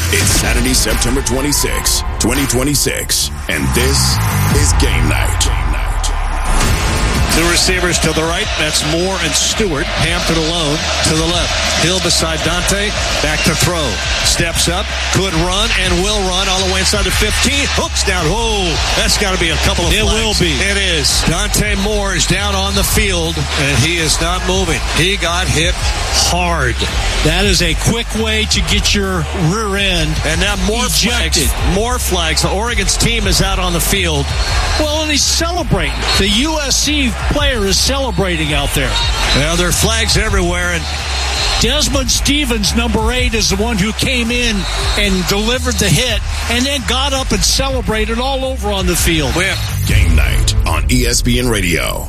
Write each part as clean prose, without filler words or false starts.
It's Saturday, September 26, 2026, and this is Game Night. Two receivers to the right. That's Moore and Stewart. Hampton alone to the left. Hill beside Dante. Back to throw. Steps up. Could run and will run all the way inside the 15. Hooks down. Oh, that's got to be a couple of flags. It will be. It is. Dante Moore is down on the field, and he is not moving. He got hit hard. That is a quick way to get your rear end and now more ejected. More flags. The Oregon's team is out on the field. Well, and he's celebrating. The USC player is celebrating out there. Well, there are flags everywhere, and Desmond Stevens, number 8, is the one who came in and delivered the hit and then got up and celebrated all over on the field. Game Night on ESPN Radio.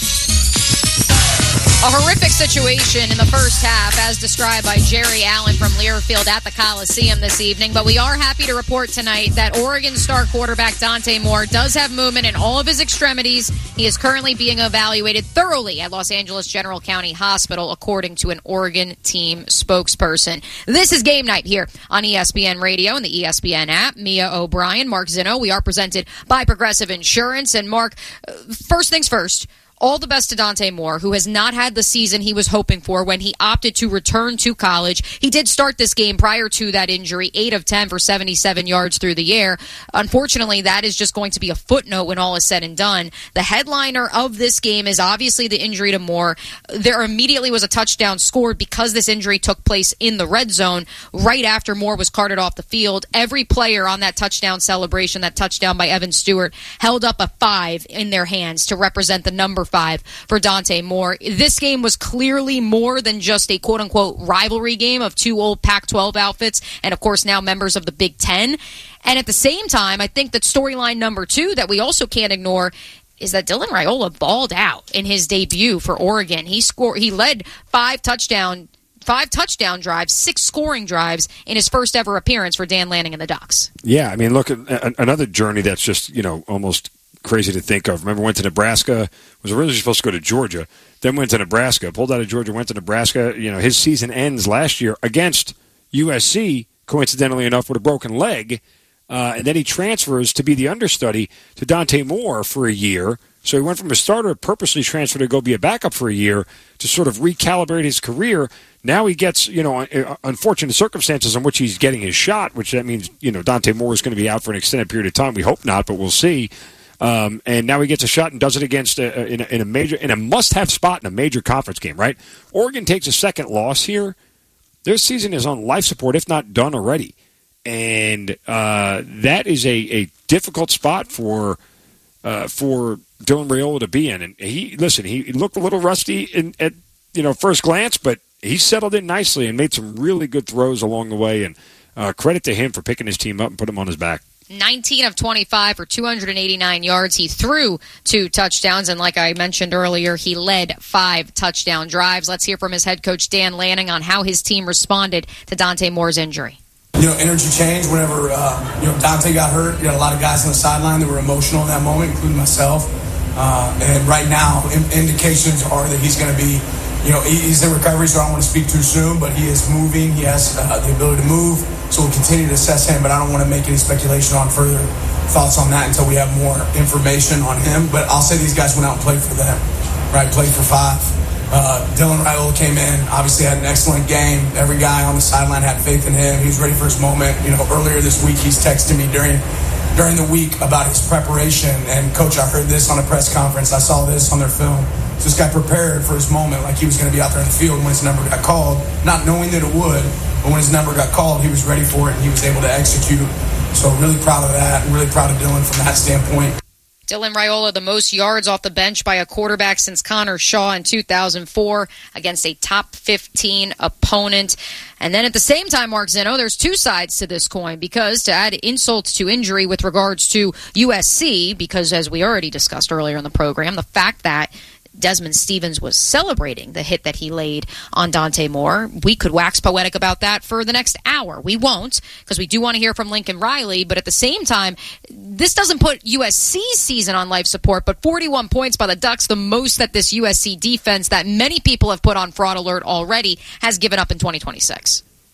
A horrific situation in the first half, as described by Jerry Allen from Learfield at the Coliseum this evening. But we are happy to report tonight that Oregon star quarterback Dante Moore does have movement in all of his extremities. He is currently being evaluated thoroughly at Los Angeles General County Hospital, according to an Oregon team spokesperson. This is Game Night here on ESPN Radio and the ESPN app. Mia O'Brien, Mark Zinno. We are presented by Progressive Insurance. And Mark, first things first, all the best to Dante Moore, who has not had the season he was hoping for when he opted to return to college. He did start this game prior to that injury, 8 of 10 for 77 yards through the air. Unfortunately, that is just going to be a footnote when all is said and done. The headliner of this game is obviously the injury to Moore. There immediately was a touchdown scored because this injury took place in the red zone right after Moore was carted off the field. Every player on that touchdown celebration, that touchdown by Evan Stewart, held up a 5 in their hands to represent the number 5 for Dante Moore. This game was clearly more than just a quote-unquote rivalry game of two old Pac-12 outfits and, of course, now members of the Big Ten. And at the same time, I think that storyline number 2 that we also can't ignore is that Dylan Raiola balled out in his debut for Oregon. He led 5 touchdown drives, 6 scoring drives in his first ever appearance for Dan Lanning and the Ducks. Yeah, I mean, look, another journey that's just, almost crazy to think of. Remember, went to Nebraska, was originally supposed to go to Georgia, then went to Nebraska, pulled out of Georgia, went to Nebraska. His season ends last year against USC, coincidentally enough, with a broken leg. And then he transfers to be the understudy to Dante Moore for a year. So he went from a starter, purposely transferred to go be a backup for a year to sort of recalibrate his career. Now he gets, unfortunate circumstances in which he's getting his shot, which that means, Dante Moore is going to be out for an extended period of time. We hope not, but we'll see. And now he gets a shot and does it against in a must-have spot in a major conference game, right? Oregon takes a second loss here. Their season is on life support, if not done already. And that is a difficult spot for Dylan Raiola to be in. And he looked a little rusty at first glance, but he settled in nicely and made some really good throws along the way. And credit to him for picking his team up and put him on his back. 19 of 25 for 289 yards. He threw 2 touchdowns, and like I mentioned earlier, he led 5 touchdown drives. Let's hear from his head coach, Dan Lanning, on how his team responded to Dante Moore's injury. Energy changed whenever, Dante got hurt. You had a lot of guys on the sideline that were emotional in that moment, including myself. And right now, indications are that he's going to be, he's in recovery, so I don't want to speak too soon, but he is moving. He has the ability to move, so we'll continue to assess him, but I don't want to make any speculation on further thoughts on that until we have more information on him. But I'll say these guys went out and played for them, right? Played for 5. Dylan Raiola came in, obviously had an excellent game. Every guy on the sideline had faith in him. He was ready for his moment. Earlier this week, he's texting me during the week about his preparation. And, Coach, I heard this on a press conference. I saw this on their film. So this guy prepared for his moment like he was going to be out there in the field when his number got called, not knowing that it would. But when his number got called, he was ready for it, and he was able to execute. So really proud of that, and really proud of Dylan from that standpoint. Dylan Raiola, the most yards off the bench by a quarterback since Connor Shaw in 2004 against a top 15 opponent. And then at the same time, Mark Zinno, there's 2 sides to this coin, because to add insult to injury with regards to USC, because as we already discussed earlier in the program, the fact that Desmond Stevens was celebrating the hit that he laid on Dante Moore. We could wax poetic about that for the next hour. We won't, because we do want to hear from Lincoln Riley. But at the same time, this doesn't put USC's season on life support, but 41 points by the Ducks, the most that this USC defense that many people have put on fraud alert already, has given up in 2026.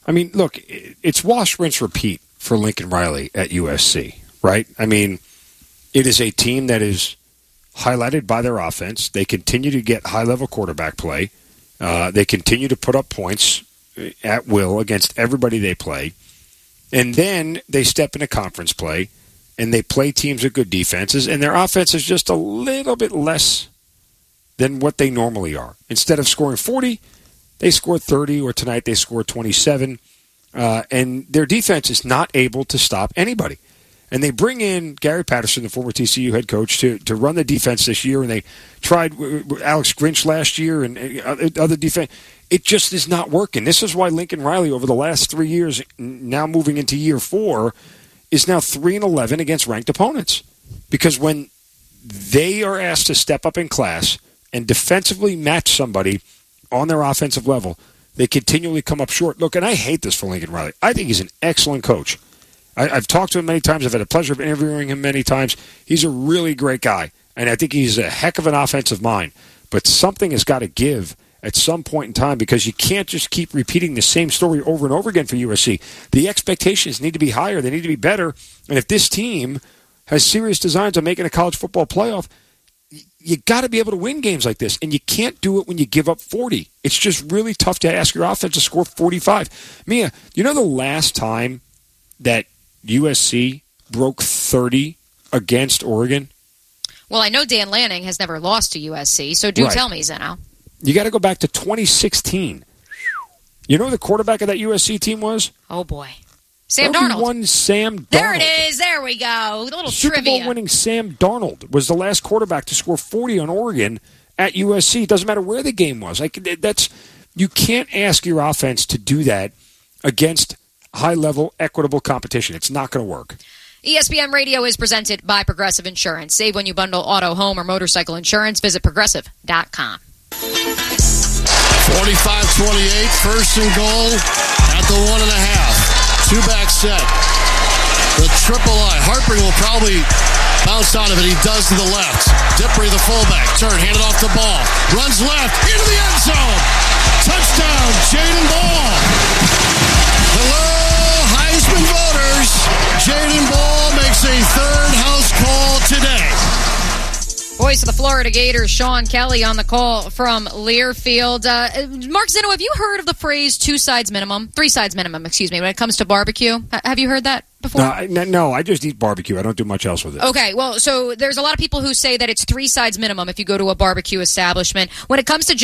I mean, look, it's wash, rinse, repeat for Lincoln Riley at USC, right? I mean, it is a team that is highlighted by their offense. They continue to get high-level quarterback play. They continue to put up points at will against everybody they play. And then they step into conference play, and they play teams with good defenses, and their offense is just a little bit less than what they normally are. Instead of scoring 40, they score 30, or tonight they score 27. And their defense is not able to stop anybody. And they bring in Gary Patterson, the former TCU head coach, to run the defense this year. And they tried Alex Grinch last year and other defense. It just is not working. This is why Lincoln Riley, over the last 3 years, now moving into year 4, is now 3-11 against ranked opponents. Because when they are asked to step up in class and defensively match somebody on their offensive level, they continually come up short. Look, and I hate this for Lincoln Riley. I think he's an excellent coach. I've talked to him many times. I've had the pleasure of interviewing him many times. He's a really great guy, and I think he's a heck of an offensive mind. But something has got to give at some point in time, because you can't just keep repeating the same story over and over again for USC. The expectations need to be higher. They need to be better. And if this team has serious designs on making a college football playoff, you got to be able to win games like this, and you can't do it when you give up 40. It's just really tough to ask your offense to score 45. Mia, you know the last time that USC broke 30 against Oregon? Well, I know Dan Lanning has never lost to USC, so tell me, Zeno. You got to go back to 2016. You know who the quarterback of that USC team was? Oh, boy. Sam Darnold. One Sam Darnold. There it is. There we go. A little Super trivia. Bowl winning Sam Darnold was the last quarterback to score 40 on Oregon at USC. It doesn't matter where the game was. You can't ask your offense to do that against high-level, equitable competition. It's not going to work. ESPN Radio is presented by Progressive Insurance. Save when you bundle auto, home, or motorcycle insurance. Visit Progressive.com. 45-28, first and goal at the 1.5. Two-back set. The triple I. Harper will probably bounce out of it. He does to the left. Dippery, the fullback. Turn, handed off the ball. Runs left, into the end zone. Touchdown, Jaden Ball. Hello, Heisman voters. Jaden Ball makes a third house call today. Voice of the Florida Gators, Sean Kelly, on the call from Learfield. Mark Zeno, have you heard of the phrase 3 sides minimum, when it comes to barbecue? Have you heard that before? No, I just eat barbecue. I don't do much else with it. Okay, well, so there's a lot of people who say that it's 3 sides minimum if you go to a barbecue establishment. When it comes to